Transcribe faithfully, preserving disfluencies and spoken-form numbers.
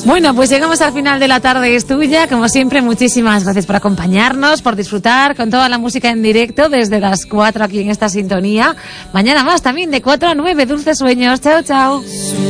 Bueno, pues llegamos al final de la tarde, es tuya. Como siempre, muchísimas gracias por acompañarnos, por disfrutar con toda la música en directo desde las cuatro aquí en esta sintonía. Mañana más también de cuatro a nueve. Dulces sueños. Chao, chao.